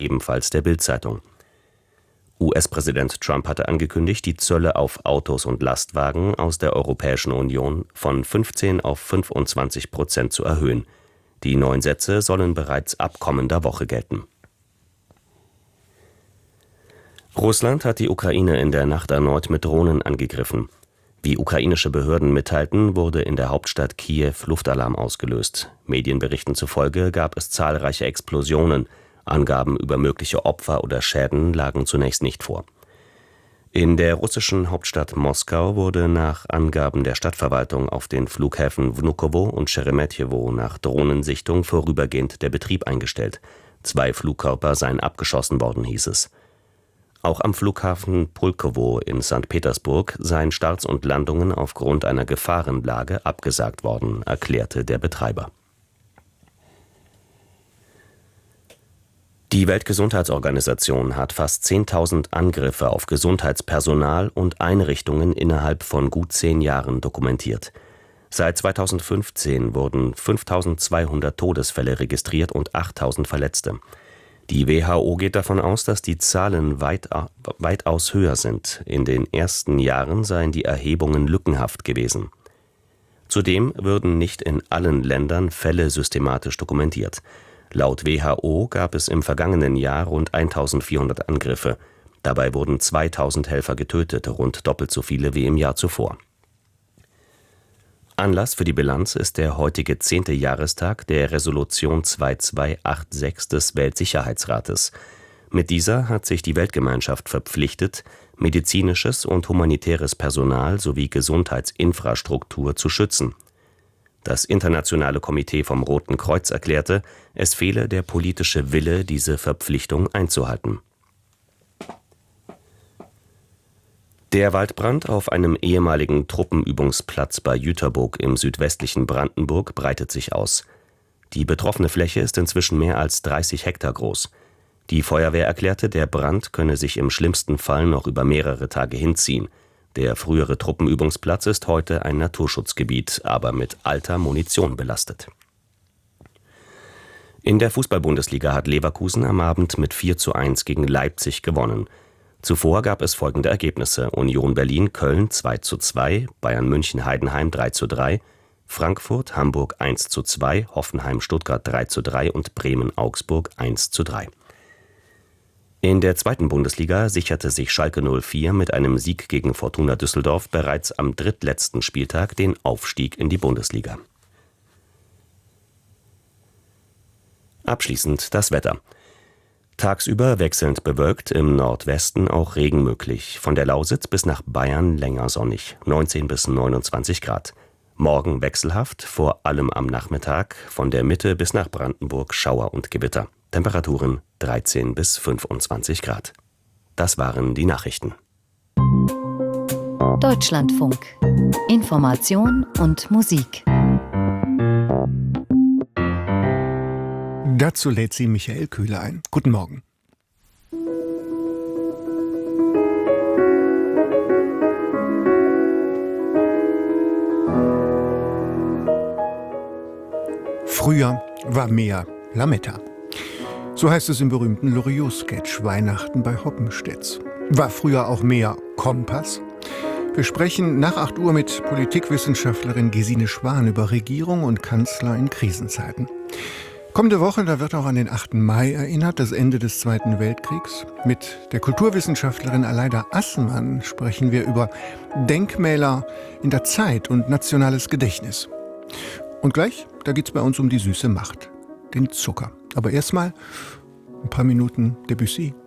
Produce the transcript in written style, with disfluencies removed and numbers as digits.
ebenfalls der Bild-Zeitung. US-Präsident Trump hatte angekündigt, die Zölle auf Autos und Lastwagen aus der Europäischen Union von 15 auf 25% zu erhöhen. Die neuen Sätze sollen bereits ab kommender Woche gelten. Russland hat die Ukraine in der Nacht erneut mit Drohnen angegriffen. Wie ukrainische Behörden mitteilten, wurde in der Hauptstadt Kiew Luftalarm ausgelöst. Medienberichten zufolge gab es zahlreiche Explosionen. Angaben über mögliche Opfer oder Schäden lagen zunächst nicht vor. In der russischen Hauptstadt Moskau wurde nach Angaben der Stadtverwaltung auf den Flughäfen Vnukowo und Scheremetjewo nach Drohnensichtung vorübergehend der Betrieb eingestellt. 2 Flugkörper seien abgeschossen worden, hieß es. Auch am Flughafen Pulkowo in St. Petersburg seien Starts und Landungen aufgrund einer Gefahrenlage abgesagt worden, erklärte der Betreiber. Die Weltgesundheitsorganisation hat fast 10.000 Angriffe auf Gesundheitspersonal und Einrichtungen innerhalb von gut 10 Jahren dokumentiert. Seit 2015 wurden 5.200 Todesfälle registriert und 8.000 Verletzte. Die WHO geht davon aus, dass die Zahlen weitaus höher sind. In den ersten Jahren seien die Erhebungen lückenhaft gewesen. Zudem würden nicht in allen Ländern Fälle systematisch dokumentiert. Laut WHO gab es im vergangenen Jahr rund 1.400 Angriffe. Dabei wurden 2.000 Helfer getötet, rund doppelt so viele wie im Jahr zuvor. Anlass für die Bilanz ist der heutige 10. Jahrestag der Resolution 2286 des Weltsicherheitsrates. Mit dieser hat sich die Weltgemeinschaft verpflichtet, medizinisches und humanitäres Personal sowie Gesundheitsinfrastruktur zu schützen. Das Internationale Komitee vom Roten Kreuz erklärte, es fehle der politische Wille, diese Verpflichtung einzuhalten. Der Waldbrand auf einem ehemaligen Truppenübungsplatz bei Jüterbock im südwestlichen Brandenburg breitet sich aus. Die betroffene Fläche ist inzwischen mehr als 30 Hektar groß. Die Feuerwehr erklärte, der Brand könne sich im schlimmsten Fall noch über mehrere Tage hinziehen. Der frühere Truppenübungsplatz ist heute ein Naturschutzgebiet, aber mit alter Munition belastet. In der Fußball-Bundesliga hat Leverkusen am Abend mit 4:1 gegen Leipzig gewonnen. Zuvor gab es folgende Ergebnisse: Union Berlin-Köln 2:2, Bayern München-Heidenheim 3:3, Frankfurt Hamburg 1:2, Hoffenheim-Stuttgart 3:3 und Bremen-Augsburg 1:3. In der zweiten Bundesliga sicherte sich Schalke 04 mit einem Sieg gegen Fortuna Düsseldorf bereits am drittletzten Spieltag den Aufstieg in die Bundesliga. Abschließend das Wetter. Tagsüber wechselnd bewölkt, im Nordwesten auch Regen möglich. Von der Lausitz bis nach Bayern länger sonnig, 19 bis 29 Grad. Morgen wechselhaft, vor allem am Nachmittag, von der Mitte bis nach Brandenburg Schauer und Gewitter. Temperaturen 13 bis 25 Grad. Das waren die Nachrichten. Deutschlandfunk. Information und Musik. Dazu lädt sie Michael Kühle ein. Guten Morgen. Früher war mehr Lametta. So heißt es im berühmten Loriot-Sketch Weihnachten bei Hoppenstedts. War früher auch mehr Kompass? Wir sprechen nach 8 Uhr mit Politikwissenschaftlerin Gesine Schwan über Regierung und Kanzler in Krisenzeiten. Kommende Woche, da wird auch an den 8. Mai erinnert, das Ende des Zweiten Weltkriegs. Mit der Kulturwissenschaftlerin Aleida Assenmann sprechen wir über Denkmäler in der Zeit und nationales Gedächtnis. Und gleich, da geht's bei uns um die süße Macht, den Zucker. Aber erstmal ein paar Minuten Debussy.